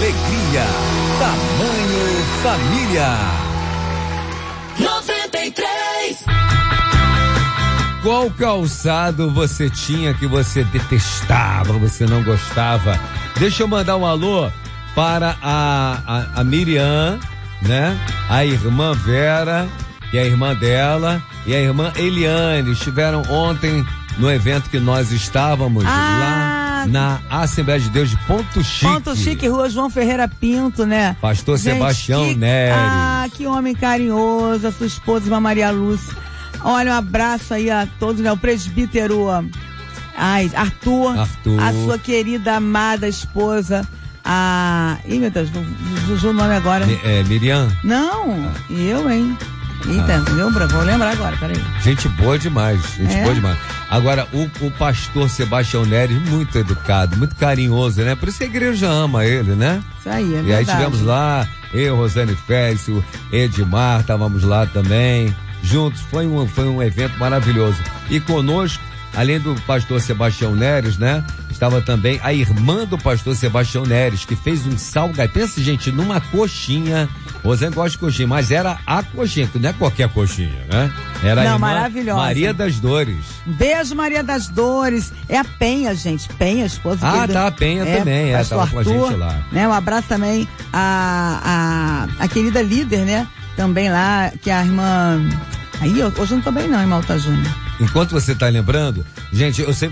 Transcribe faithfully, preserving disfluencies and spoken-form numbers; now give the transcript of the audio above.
alegria. Tamanho família. noventa e três. Qual calçado você tinha que você detestava, você não gostava? Deixa eu mandar um alô para a, a, a Miriam, né? A irmã Vera, que é a irmã dela, e a irmã Eliane. Estiveram ontem no evento que nós estávamos Ah, lá na Assembleia de Deus de Ponto Chique. Ponto Chique, Rua João Ferreira Pinto, né? Pastor Gente, Sebastião que, Neres. Ah, que homem carinhoso, a sua esposa, irmã Maria Lúcia. Olha, um abraço aí a todos, né? O presbítero, ai, Arthur, Arthur. a sua querida, amada esposa, a... Ih, meu Deus, Juju o nome agora. Mi- é, Miriam. Não, eu, hein? Eita, Ah. lembra? Vou lembrar agora, peraí. Gente boa demais, gente É? boa demais. Agora, o, o pastor Sebastião Neres, muito educado, muito carinhoso, né? Por isso que a igreja ama ele, né? Isso aí, é E aí verdade. tivemos lá, eu, Rosane Fécio, Edmar, estávamos lá também, juntos, foi um, foi um evento maravilhoso. E conosco, além do pastor Sebastião Neres, né? Estava também a irmã do pastor Sebastião Neres, que fez um salgado. Pensa, gente, numa coxinha. Rosane gosta de coxinha, mas era a coxinha, que não é qualquer coxinha, né? Era a Não, irmã maravilhosa. Maria das Dores. Beijo, Maria das Dores. É a Penha, gente. Penha, esposa. Ah, querida. tá, a Penha também, é, pastor tava com a Arthur, gente lá. Né, um abraço também a, a, a querida líder, né? Também lá, que é a irmã... Aí, eu- hoje eu não tô bem não, irmã Alta Júnior. Enquanto você está lembrando, gente, eu sempre